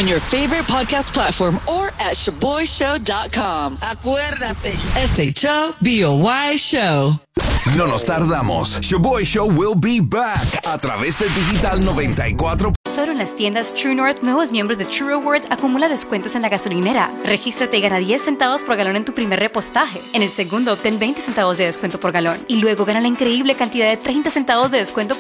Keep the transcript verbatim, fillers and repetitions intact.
on your favorite podcast platform or at shaboy show dot com. Acuérdate. S H O B O Y Show. No nos tardamos. Shaboy Show will be back a través de Digital noventa y cuatro. Solo en las tiendas True North, nuevos miembros de True Rewards acumula descuentos en la gasolinera. Regístrate y gana diez centavos por galón en tu primer repostaje. En el segundo, obtén veinte centavos de descuento por galón. Y luego gana la increíble cantidad de treinta centavos de descuento